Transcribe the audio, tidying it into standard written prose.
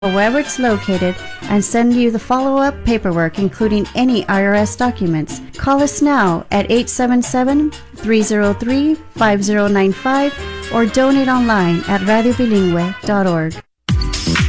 wherever it's located and send you the follow-up paperwork, including any IRS documents. Call us now at 877-303-5095 or donate online at radiobilingüe.org.